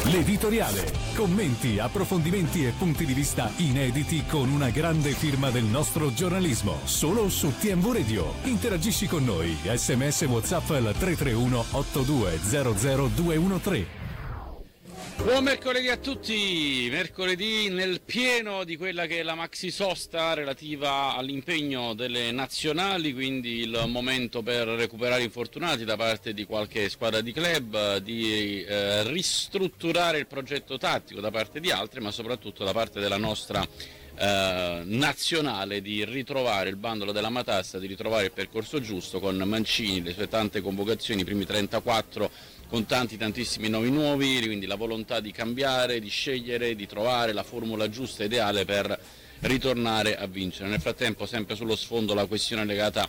L'editoriale. Commenti, approfondimenti e punti di vista inediti con una grande firma del nostro giornalismo. Solo su TMV Radio. Interagisci con noi. SMS WhatsApp al 331 8200 213. Buon mercoledì a tutti, mercoledì nel pieno di quella che è la maxi sosta relativa all'impegno delle nazionali, quindi il momento per recuperare infortunati da parte di qualche squadra di club, di ristrutturare il progetto tattico da parte di altre, ma soprattutto da parte della nostra nazionale di ritrovare il bandolo della matassa, di ritrovare il percorso giusto con Mancini, le sue tante convocazioni, i primi 34 con tantissimi nomi nuovi, quindi la volontà di cambiare, di scegliere, di trovare la formula giusta e ideale per ritornare a vincere. Nel frattempo sempre sullo sfondo la questione legata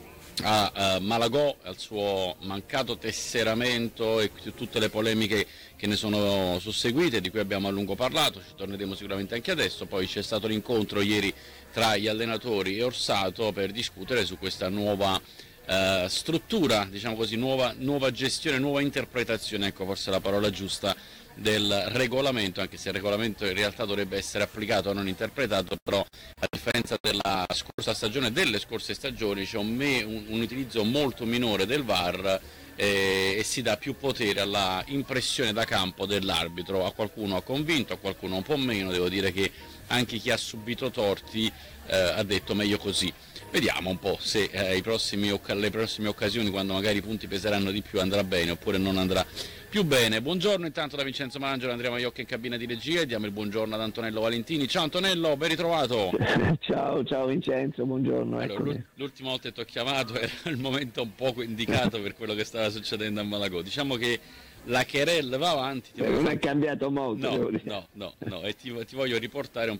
a Malagò, al suo mancato tesseramento e tutte le polemiche che ne sono susseguite, di cui abbiamo a lungo parlato, ci torneremo sicuramente anche adesso. Poi c'è stato l'incontro ieri tra gli allenatori e Orsato per discutere su questa nuova struttura, diciamo così, nuova gestione, nuova interpretazione, ecco forse la parola giusta, del regolamento, anche se il regolamento in realtà dovrebbe essere applicato, non interpretato, però a differenza della scorsa stagione, delle scorse stagioni, c'è un utilizzo molto minore del VAR e si dà più potere alla impressione da campo dell'arbitro. A qualcuno ha convinto, a qualcuno un po' meno, devo dire che anche chi ha subito torti ha detto meglio così. Vediamo un po' se le prossime occasioni, quando magari i punti peseranno di più, andrà bene oppure non andrà più bene. Buongiorno intanto da Vincenzo Mangelo, Andrea Maiocca in cabina di regia, e diamo il buongiorno ad Antonello Valentini. Ciao Antonello, ben ritrovato. Ciao Vincenzo, buongiorno. Allora, l'ultima volta che ti ho chiamato era il momento un poco indicato per quello che stava succedendo a Malagò. Diciamo che la querella va avanti. Non è cambiato molto. No, e ti voglio riportare